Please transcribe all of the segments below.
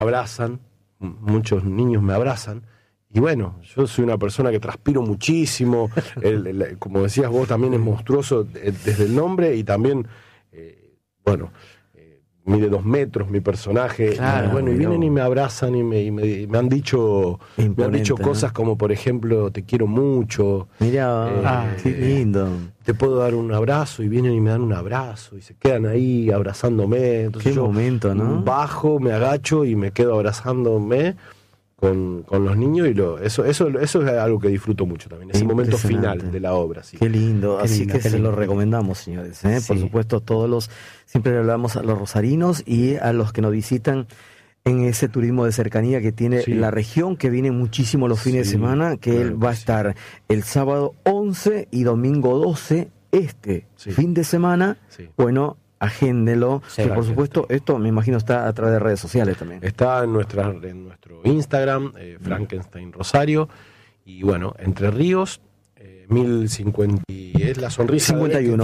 abrazan, muchos niños me abrazan. Y bueno, yo soy una persona que transpiro muchísimo, como decías vos, también es monstruoso desde el nombre y también, mide 2 metros mi personaje. Claro, y bueno, y vienen y me abrazan y me han dicho, cosas, ¿no? Como por ejemplo, te quiero mucho. Mirá, qué lindo. Te puedo dar un abrazo, y vienen y me dan un abrazo y se quedan ahí abrazándome. Entonces qué momento, ¿no? Bajo, me agacho y me quedo abrazándome con los niños, y eso es algo que disfruto mucho también, ese momento final de la obra. Sí. Qué lindo, así que se lo recomendamos, señores. Sí. Por supuesto, siempre le hablamos a los rosarinos y a los que nos visitan en ese turismo de cercanía que tiene la región, que viene muchísimo los fines de semana, que él va a estar el sábado 11 y domingo 12, fin de semana. Bueno, agéndelo. Sí, por supuesto, esto me imagino está a través de redes sociales también. Está en nuestro Instagram, Frankenstein Rosario, y bueno, Entre Ríos, 1050, es la sonrisa 51.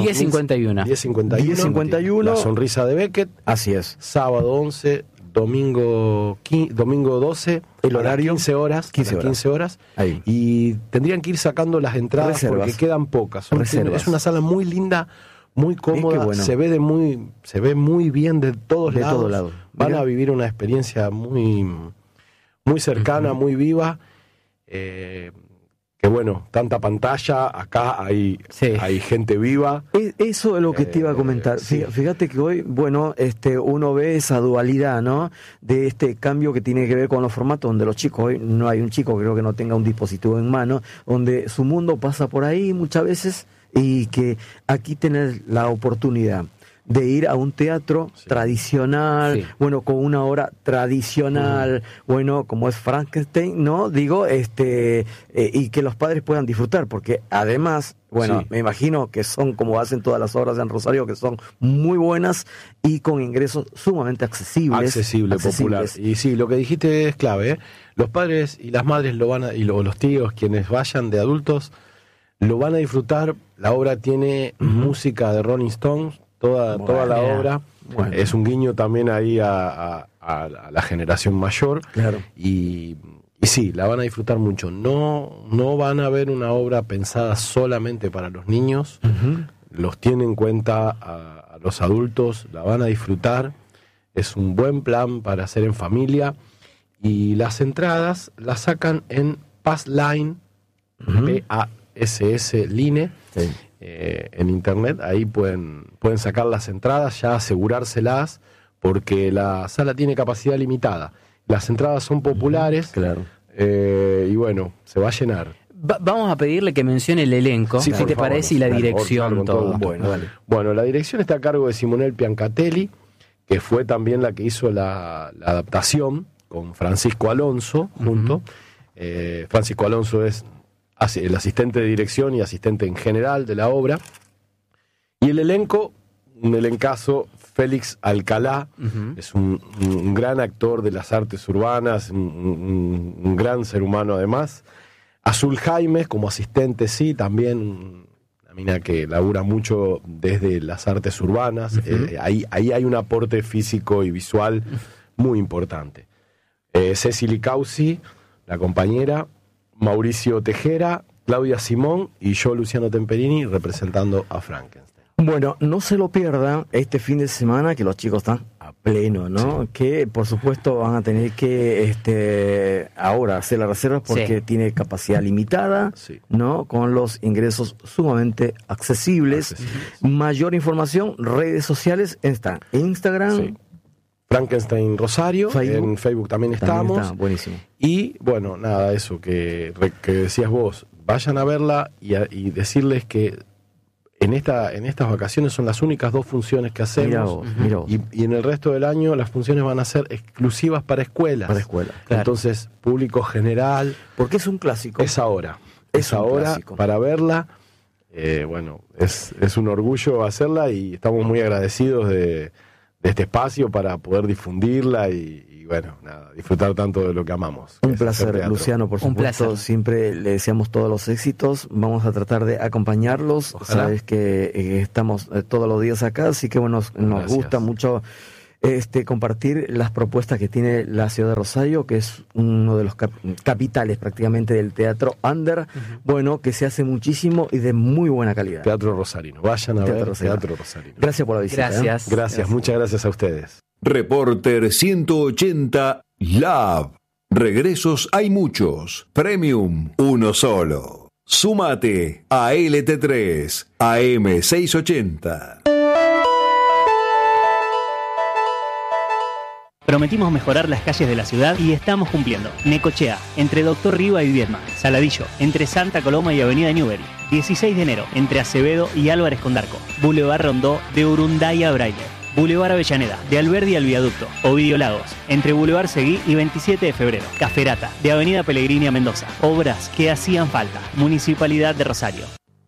1051. La sonrisa de Beckett. Así es. Sábado 11, domingo 12, el horario 15 horas. Ahí. Y tendrían que ir sacando las entradas porque quedan pocas. Es una sala muy linda, muy cómoda, bueno. se ve muy bien de todos lados. Van a vivir una experiencia muy, muy cercana, muy viva. Que bueno, tanta pantalla, acá hay gente viva. Eso es lo que te iba a comentar. Fíjate que hoy, uno ve esa dualidad, ¿no? De este cambio que tiene que ver con los formatos, donde los chicos, hoy no hay un chico, creo que no tenga un dispositivo en mano, donde su mundo pasa por ahí muchas veces, y que aquí tener la oportunidad de ir a un teatro tradicional, con una obra tradicional, como es Frankenstein, ¿no? Digo, y que los padres puedan disfrutar, porque además, me imagino que son como hacen todas las obras en Rosario, que son muy buenas y con ingresos sumamente accesibles. Popular. Y sí, lo que dijiste es clave, ¿eh? Los padres y las madres los tíos, quienes vayan de adultos, lo van a disfrutar. La obra tiene música de Rolling Stones, toda la obra. Es un guiño también ahí a la generación mayor. Claro. Y sí, la van a disfrutar mucho. No van a ver una obra pensada solamente para los niños. Los tiene en cuenta a los adultos, la van a disfrutar. Es un buen plan para hacer en familia. Y las entradas las sacan en Passline, PASS Line. Sí. En internet, ahí pueden sacar las entradas, ya asegurárselas, porque la sala tiene capacidad limitada. Las entradas son populares, y bueno, se va a llenar. Vamos a pedirle que mencione el elenco, si te parece, y la dirección. Bueno, la dirección está a cargo de Simonel Piancatelli, que fue también la que hizo la adaptación con Francisco Alonso junto. Francisco Alonso es el asistente de dirección y asistente en general de la obra. Y el elenco, un elencazo: Félix Alcalá, es un gran actor de las artes urbanas, un gran ser humano además. Azul Jaimes como asistente, también una mina que labura mucho desde las artes urbanas. Ahí hay un aporte físico y visual muy importante. Cecily Causi, la compañera, Mauricio Tejera, Claudia Simón y yo, Luciano Temperini, representando a Frankenstein. Bueno, no se lo pierdan este fin de semana, que los chicos están a pleno, ¿no? Que por supuesto van a tener que ahora hacer las reservas porque tiene capacidad limitada, ¿no? Con los ingresos sumamente accesibles. Mayor información, redes sociales, está Instagram, Frankenstein Rosario, en Facebook también estamos. Está buenísimo. Y bueno, nada, eso que decías vos, vayan a verla y decirles que en estas vacaciones son las únicas 2 funciones que hacemos. Mirá vos. Y en el resto del año las funciones van a ser exclusivas para escuelas. Claro. Entonces, público general. Porque es un clásico. Es ahora para verla. Bueno, es un orgullo hacerla y estamos muy agradecidos de este espacio para poder difundirla y bueno, nada, disfrutar tanto de lo que amamos. Un placer, Luciano, por supuesto. Siempre le deseamos todos los éxitos. Vamos a tratar de acompañarlos. Ojalá. Sabes que estamos todos los días acá, así que bueno, nos gusta mucho compartir las propuestas que tiene la ciudad de Rosario, que es uno de los capitales prácticamente del teatro under, bueno, que se hace muchísimo y de muy buena calidad. Teatro Rosarino, vayan a ver Teatro Rosarino. Gracias por la visita. Gracias, muchas gracias a ustedes. Reporter 180 Lab. Regresos hay muchos. Premium, uno solo. Súmate a LT3 AM 680. Prometimos mejorar las calles de la ciudad y estamos cumpliendo. Necochea, entre Doctor Riva y Viedma. Saladillo, entre Santa Coloma y Avenida Newbery. 16 de enero, entre Acevedo y Álvarez Condarco. Boulevard Rondó, de Urunday a Braille. Boulevard Avellaneda, de Alberdi al Viaducto. Ovidio Lagos, entre Boulevard Seguí y 27 de febrero. Caferata, de Avenida Pellegrini a Mendoza. Obras que hacían falta. Municipalidad de Rosario.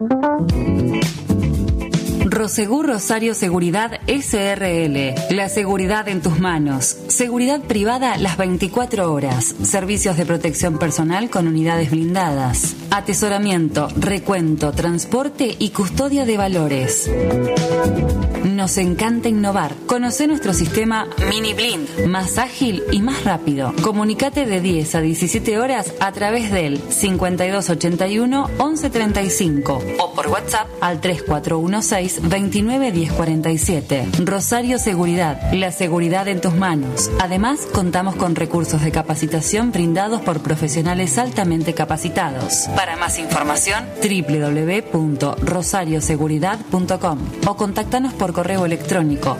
Prosegur Rosario Seguridad SRL. La seguridad en tus manos. Seguridad privada las 24 horas. Servicios de protección personal con unidades blindadas. Atesoramiento, recuento, transporte y custodia de valores. Nos encanta innovar. Conoce nuestro sistema Mini Blind, más ágil y más rápido. Comunicate de 10 a 17 horas a través del 5281 1135 o por WhatsApp al 3416 29 1047. Rosario Seguridad, la seguridad en tus manos. Además, contamos con recursos de capacitación brindados por profesionales altamente capacitados. Para más información, www.rosarioseguridad.com o contáctanos por correo electrónico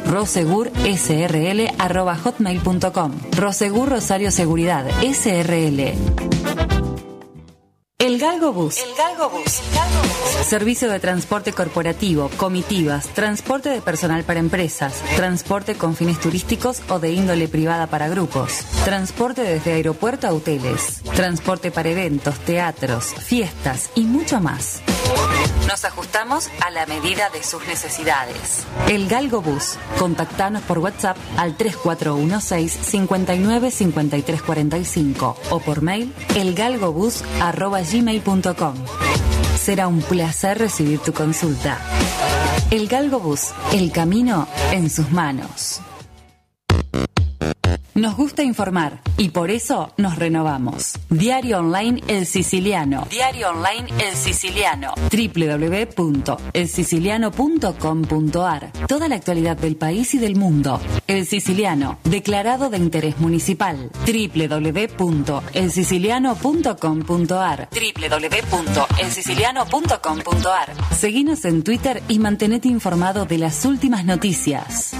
rosegursrl@hotmail.com. Rosegur Rosario Seguridad SRL. El Galgo Bus. Servicio de transporte corporativo, comitivas, transporte de personal para empresas, transporte con fines turísticos o de índole privada para grupos, transporte desde aeropuerto a hoteles, transporte para eventos, teatros, fiestas y mucho más. Nos ajustamos a la medida de sus necesidades. El Galgo Bus. Contactanos por WhatsApp al 3416 59 53 45 o por mail elgalgobus@gmail.com. Será un placer recibir tu consulta. El Galgo Bus. El camino en sus manos. Nos gusta informar y por eso nos renovamos. Diario Online El Siciliano. Diario Online El Siciliano. www.elsiciliano.com.ar. Toda la actualidad del país y del mundo. El Siciliano, declarado de interés municipal. www.elsiciliano.com.ar. www.elsiciliano.com.ar. Seguinos en Twitter y mantenete informado de las últimas noticias.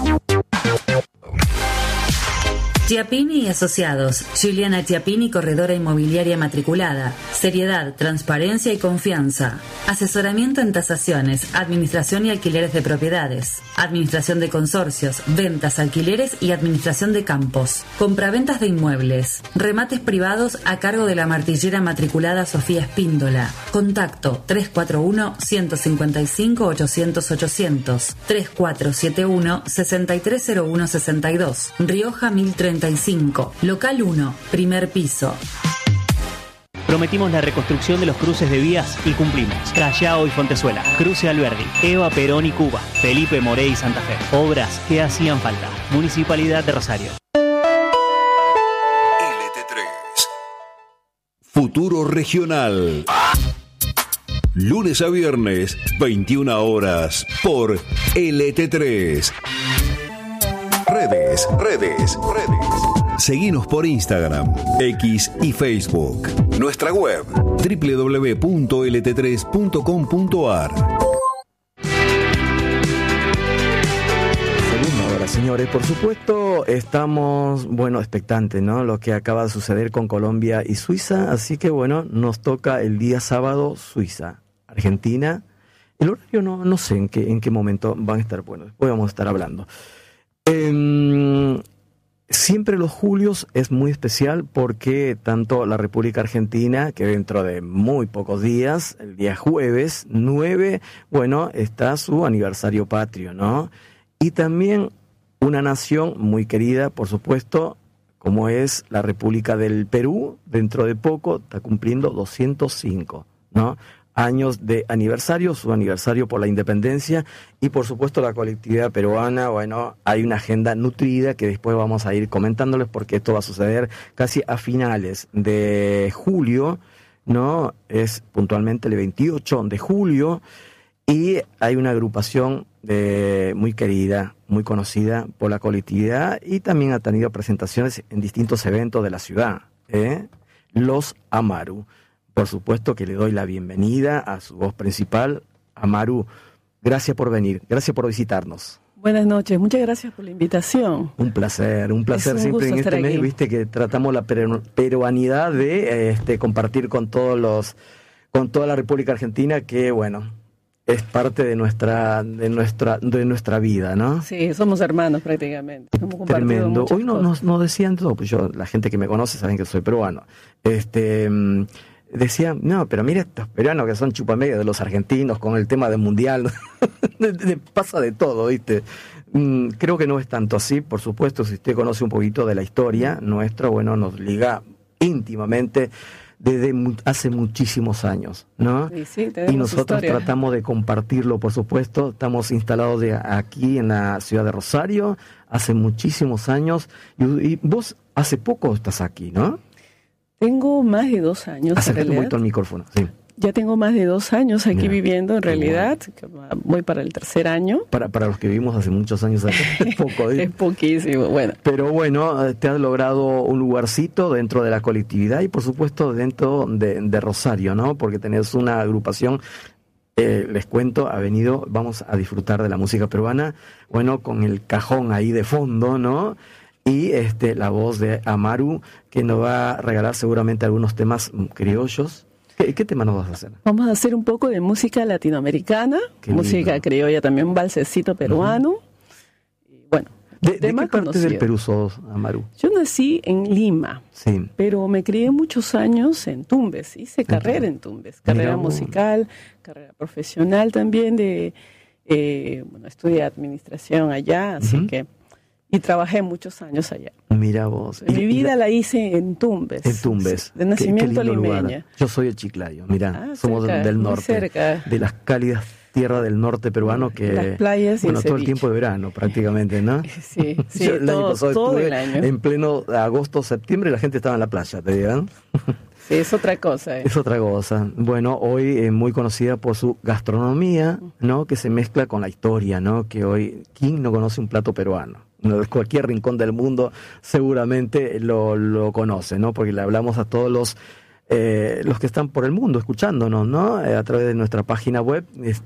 Chiappini y Asociados. Juliana Chiappini, corredora inmobiliaria matriculada. Seriedad, transparencia y confianza. Asesoramiento en tasaciones, administración y alquileres de propiedades. Administración de consorcios, ventas, alquileres y administración de campos. Compraventas de inmuebles. Remates privados a cargo de la martillera matriculada Sofía Espíndola. Contacto 341-155-800-800. 3471-630162. Rioja 1035. Local 1, primer piso. Prometimos la reconstrucción de los cruces de vías y cumplimos. Callao y Fontezuela, Cruce Alberdi, Eva Perón y Cuba, Felipe Moré y Santa Fe. Obras que hacían falta. Municipalidad de Rosario. LT3. Futuro Regional. Lunes a viernes, 21 horas, por LT3. Redes. Seguinos por Instagram, X y Facebook. Nuestra web, www.lt3.com.ar. Segunda hora, señores. Por supuesto, estamos, expectantes, ¿no? Lo que acaba de suceder con Colombia y Suiza. Así que, nos toca el día sábado Suiza, Argentina. El horario no sé en qué momento van a estar. Después vamos a estar hablando. Siempre los julios es muy especial porque tanto la República Argentina, que dentro de muy pocos días, el día jueves 9, está su aniversario patrio, ¿no? Y también una nación muy querida, por supuesto, como es la República del Perú, dentro de poco está cumpliendo 205, ¿no? años de aniversario, su aniversario por la independencia, y por supuesto la colectividad peruana. Bueno, hay una agenda nutrida que después vamos a ir comentándoles, porque esto va a suceder casi a finales de julio, ¿no? Es puntualmente el 28 de julio, y hay una agrupación muy querida, muy conocida por la colectividad, y también ha tenido presentaciones en distintos eventos de la ciudad, Los Amaru. Por supuesto que le doy la bienvenida a su voz principal. Amaru, gracias por venir, gracias por visitarnos. Buenas noches, muchas gracias por la invitación. Un placer siempre en este mes, viste que tratamos la peruanidad de compartir con toda la República Argentina, que bueno, es parte de nuestra vida, ¿no? Sí, somos hermanos prácticamente. Tremendo. Hoy no decían todo, pues la gente que me conoce saben que soy peruano. Decían, no, pero mira estos peruanos que son chupamedia de los argentinos con el tema del mundial. Pasa de todo, ¿viste? Creo que no es tanto así. Por supuesto, si usted conoce un poquito de la historia nuestra, bueno, nos liga íntimamente desde hace muchísimos años, ¿no? Sí, y nosotros tratamos de compartirlo, por supuesto. Estamos instalados aquí en la ciudad de Rosario hace muchísimos años, y vos hace poco estás aquí, ¿no? Tengo más de 2 años. Acércate un poquito al micrófono, sí. Ya tengo más de 2 años aquí viviendo, en realidad. Voy para el 3er año. Para los que vivimos hace muchos años aquí, es poco. Es poquísimo, bueno. Pero bueno, te has logrado un lugarcito dentro de la colectividad y por supuesto dentro de Rosario, ¿no? Porque tenés una agrupación, les cuento, vamos a disfrutar de la música peruana, bueno, con el cajón ahí de fondo, ¿no? Y la voz de Amaru, que nos va a regalar seguramente algunos temas criollos. ¿Qué tema nos vas a hacer? Vamos a hacer un poco de música latinoamericana, música criolla también, un valsecito peruano. Y bueno, ¿De qué parte del Perú sos, Amaru? Yo nací en Lima, sí, pero me crié muchos años en Tumbes. Hice carrera en Tumbes, carrera musical, carrera profesional también. Estudié administración allá, así que... Y trabajé muchos años allá. Mira vos. Mi vida la hice en Tumbes. En Tumbes. Sí, de nacimiento limeña. Lugar. Yo soy de Chiclayo, mira, somos del norte. De las cálidas tierras del norte peruano, que... Las playas y el todo el tiempo de verano prácticamente, ¿no? Sí, Yo el año pasado todo estuve el año. en pleno agosto, septiembre, y la gente estaba en la playa, ¿te digan? Sí, es otra cosa. Es otra cosa. Bueno, hoy muy conocida por su gastronomía, ¿no? Que se mezcla con la historia, ¿no? Que hoy, ¿quién no conoce un plato peruano? Cualquier rincón del mundo seguramente lo conoce, ¿no? Porque le hablamos a todos los que están por el mundo escuchándonos, ¿no? A través de nuestra página web,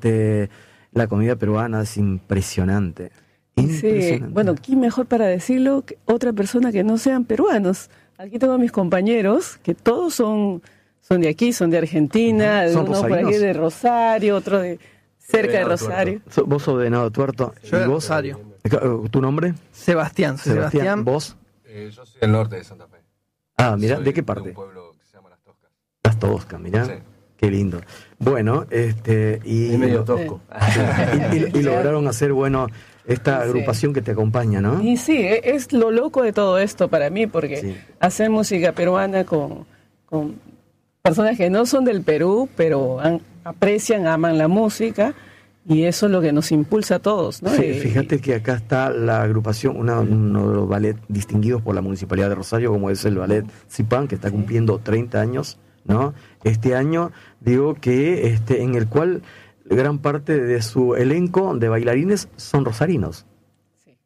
la comida peruana es impresionante. Sí, bueno, ¿quién mejor para decirlo que otra persona que no sean peruanos? Aquí tengo a mis compañeros, que todos son de aquí, son de Argentina, uno por aquí de Rosario, otro de cerca de Rosario. Vos sos de Venado Tuerto. Yo de Rosario. ¿Tu nombre? Sebastián. ¿Vos? Yo soy del norte de Santa Fe. Ah, mira, ¿de qué parte? De un pueblo que se llama Las Toscas. Las Toscas, mirá. Sí. Qué lindo. Bueno, y es medio tosco. y lograron hacer, bueno, esta agrupación que te acompaña, ¿no? Y sí, es lo loco de todo esto para mí, porque hacer música peruana con personas que no son del Perú, pero aprecian, aman la música, y eso es lo que nos impulsa a todos, ¿no? Sí, fíjate que acá está la agrupación, uno de los ballets distinguidos por la Municipalidad de Rosario, como es el Ballet Zipán, que está cumpliendo 30 años, ¿no? Este año, digo que en el cual gran parte de su elenco de bailarines son rosarinos. Sí,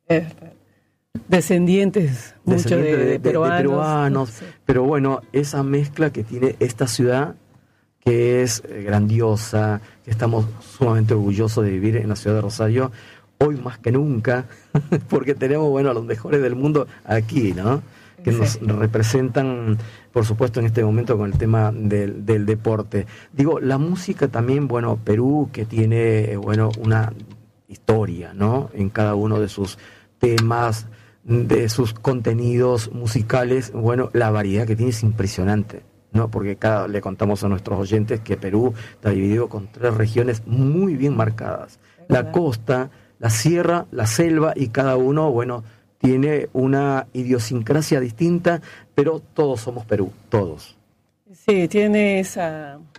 descendientes mucho de peruanos. Sí. Pero bueno, esa mezcla que tiene esta ciudad, que es grandiosa, que estamos sumamente orgullosos de vivir en la ciudad de Rosario, hoy más que nunca, porque tenemos, bueno, a los mejores del mundo aquí, ¿no? Que nos representan, por supuesto, en este momento con el tema del deporte. Digo, la música también, bueno, Perú, que tiene, bueno, una historia, ¿no? En cada uno de sus temas, de sus contenidos musicales, bueno, la variedad que tiene es impresionante, ¿no? Porque le contamos a nuestros oyentes que Perú está dividido con 3 regiones muy bien marcadas. La costa, la sierra, la selva, y cada uno, bueno, tiene una idiosincrasia distinta, pero todos somos Perú, todos. Sí, tiene esa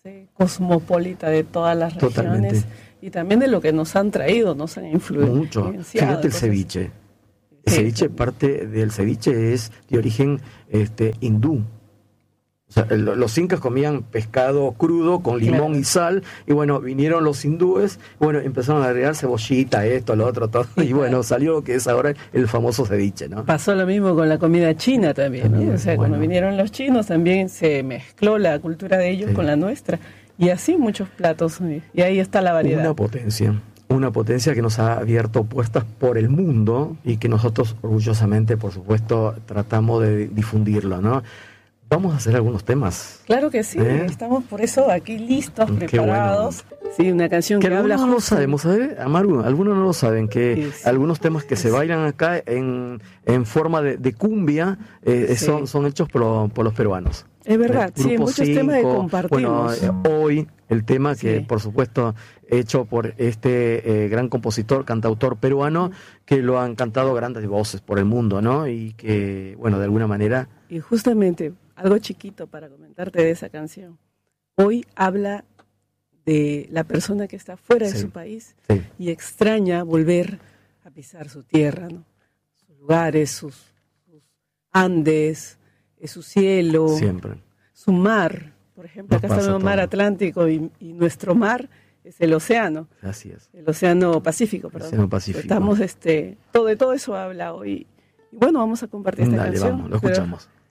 cosmopolita de todas las regiones y también de lo que nos han traído, nos han influenciado. Mucho. Fíjate el ceviche. El ceviche, parte del ceviche es de origen hindú. O sea, los incas comían pescado crudo con limón y sal, y bueno, vinieron los hindúes, bueno, empezaron a agregar cebollita, esto, lo otro, todo, y bueno, salió lo que es ahora el famoso ceviche, ¿no? Pasó lo mismo con la comida china también, ¿no? O sea, cuando vinieron los chinos también se mezcló la cultura de ellos con la nuestra, y así muchos platos, y ahí está la variedad. Una potencia que nos ha abierto puertas por el mundo y que nosotros orgullosamente, por supuesto, tratamos de difundirlo, ¿no? Vamos a hacer algunos temas. Claro que sí, estamos por eso aquí listos, preparados. Bueno. Sí, una canción que habla... Algunos no lo sabemos, ¿sabes, Amaru? Algunos no lo saben, que algunos temas que se bailan acá en forma de cumbia son hechos por los peruanos. Es verdad, sí, muchos temas de compartimos. Bueno, hoy el tema que, por supuesto, hecho por este gran compositor, cantautor peruano, que lo han cantado grandes voces por el mundo, ¿no? Y que, bueno, de alguna manera... Y justamente, algo chiquito para comentarte de esa canción. Hoy habla de la persona que está fuera de su país y extraña volver a pisar su tierra, ¿no? Sus lugares, sus Andes, su cielo, siempre. Su mar. Por ejemplo, acá está el mar Atlántico y nuestro mar es el océano. Así es. El océano Pacífico, perdón. El océano Pacífico. Estamos, de todo eso habla hoy. Y bueno, vamos a compartir esta canción. Vamos, lo escuchamos.